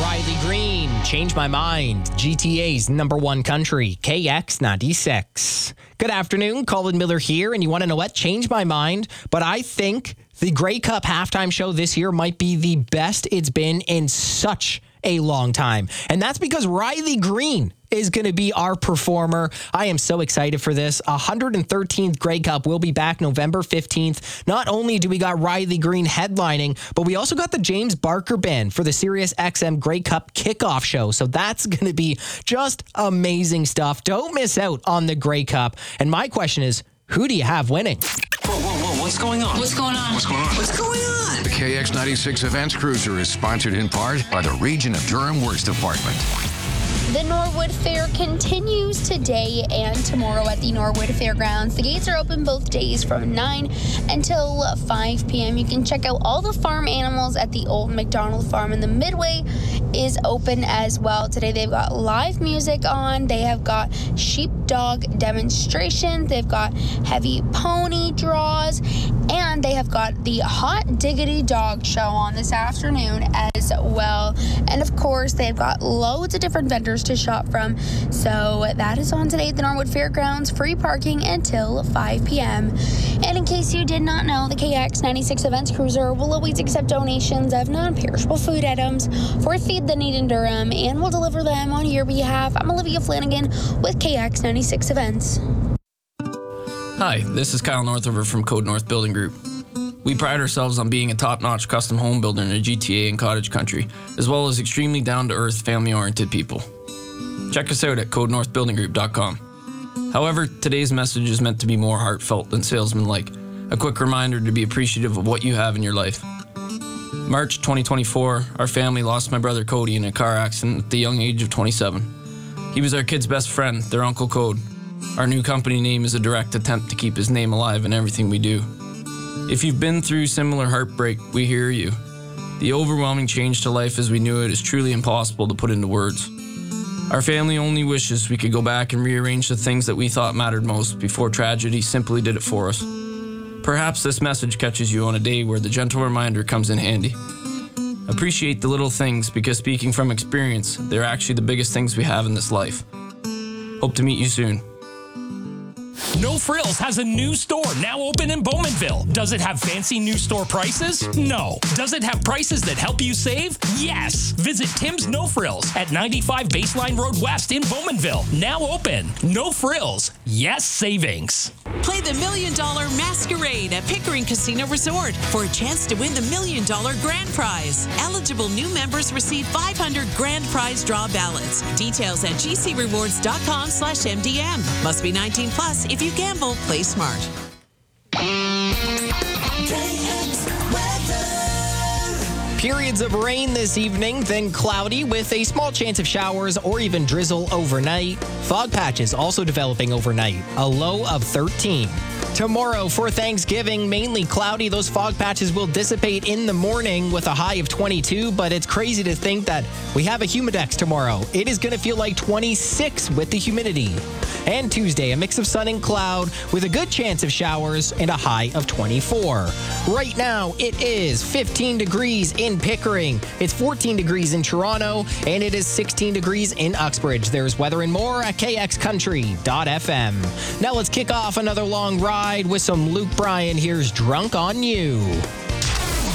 Riley Green, Change My Mind, GTA's number one country, KX96. Good afternoon, Colin Miller here, and you want to know what? Change my mind, but I think the Grey Cup halftime show this year might be the best it's been in such a long time. And that's because Riley Green is going to be our performer. I am so excited for this. 113th Grey Cup will be back November 15th. Not only do we got Riley Green headlining, but we also got the James Barker Band for the Sirius XM Grey Cup kickoff show. So that's going to be just amazing stuff. Don't miss out on the Grey Cup. And my question is, who do you have winning? Whoa, what's going on? What's going on? What's going on? What's going on? The KX96 Events Cruiser is sponsored in part by the Region of Durham Works Department. The Norwood Fair continues today and tomorrow at the Norwood Fairgrounds. The gates are open both days from 9 until 5 p.m. You can check out all the farm animals at the Old McDonald Farm, and the Midway is open as well. Today they've got live music on. They have got sheepdog demonstrations. They've got heavy pony draws, and they have got the Hot Diggity Dog Show on this afternoon as well. And of course, they've got loads of different vendors to shop from. So that is on today at the Norwood Fairgrounds. Free parking until 5 p.m. And in case you did not know, the KX96 Events Cruiser will always accept donations of non-perishable food items for Feed the Need in Durham, and will deliver them on your behalf. I'm Olivia Flanagan with KX96 Events. Hi, this is Kyle Northover from Code North Building Group. We pride ourselves on being a top-notch custom home builder in the GTA and cottage country, as well as extremely down-to-earth, family-oriented people. Check us out at codenorthbuildinggroup.com. However, today's message is meant to be more heartfelt than salesman-like. A quick reminder to be appreciative of what you have in your life. March 2024, our family lost my brother Cody in a car accident at the young age of 27. He was our kid's best friend, their Uncle Code. Our new company name is a direct attempt to keep his name alive in everything we do. If you've been through similar heartbreak, we hear you. The overwhelming change to life as we knew it is truly impossible to put into words. Our family only wishes we could go back and rearrange the things that we thought mattered most before tragedy simply did it for us. Perhaps this message catches you on a day where the gentle reminder comes in handy. Appreciate the little things, because speaking from experience, they're actually the biggest things we have in this life. Hope to meet you soon. No Frills has a new store now open in Bowmanville. Does it have fancy new store prices? No. Does it have prices that help you save? Yes. Visit Tim's No Frills at 95 Baseline Road West in Bowmanville. Now open. No Frills. Yes savings. Play the $1 Million Masquerade at Pickering Casino Resort for a chance to win the $1 Million Grand Prize. Eligible new members receive 500 Grand Prize draw ballots. Details at gcrewards.com/MDM. Must be 19 plus. If you gamble, play smart. Periods of rain this evening, then cloudy with a small chance of showers or even drizzle overnight. Fog patches also developing overnight, a low of 13. Tomorrow for Thanksgiving, mainly cloudy. Those fog patches will dissipate in the morning with a high of 22, but it's crazy to think that we have a humidex tomorrow. It is going to feel like 26 with the humidity. And Tuesday, a mix of sun and cloud with a good chance of showers and a high of 24. Right now, it is 15 degrees in Pickering. It's 14 degrees in Toronto, and it is 16 degrees in Uxbridge. There's weather and more at kxcountry.fm. Now let's kick off another long ride with some Luke Bryan. Here's Drunk on You.